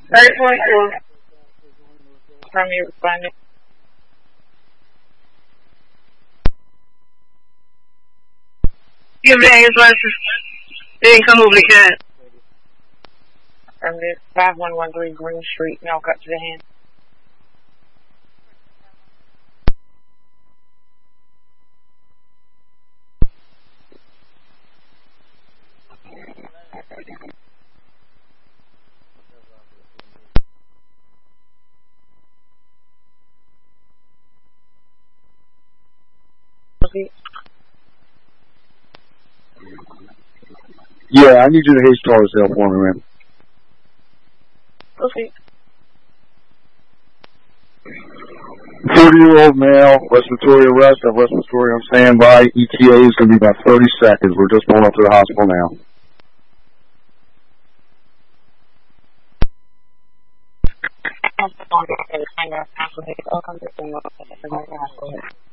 30.4 from you responding. Give me his license. They didn't come over the cat. From this 5113 Green Street, now cut to the hand. Yeah, I need you to H-star yourself for me, man. Proceed. 40-year-old male, respiratory arrest. Have respiratory on standby. ETA is going to be about 30 seconds. We're just pulling up to the hospital now.